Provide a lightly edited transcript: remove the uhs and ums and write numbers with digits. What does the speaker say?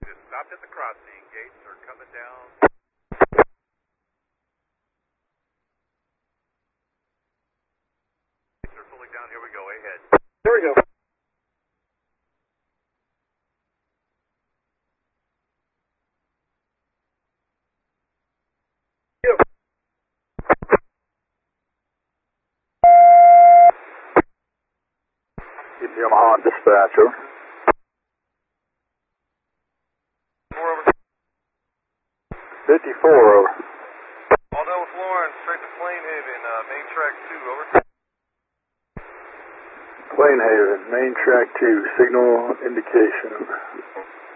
Just stopped at the crossing. Gates are coming down. Gates are pulling down. Here we go. Ahead. There we go. Yamaha dispatcher. More over. 54 over. All done with Lawrence. Straight to Plainhaven. Main track 2. Over. Plainhaven, main track 2, signal indication.